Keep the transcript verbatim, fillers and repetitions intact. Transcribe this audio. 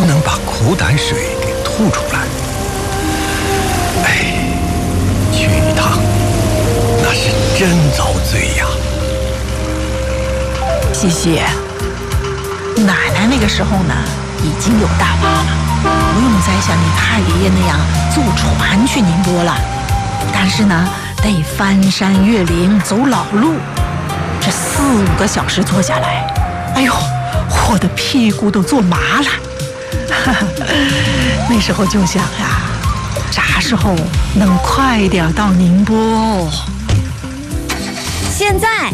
能把苦胆水给吐出来。哎，去一趟，那是真遭罪呀。 西西，奶奶那个时候呢，已经有大巴了，不用再像你太爷爷那样坐船去宁波了。但是呢，得翻山越岭走老路，这四五个小时坐下来，哎呦，我的屁股都坐麻了。那时候就想呀，啥时候能快点到宁波？ 现在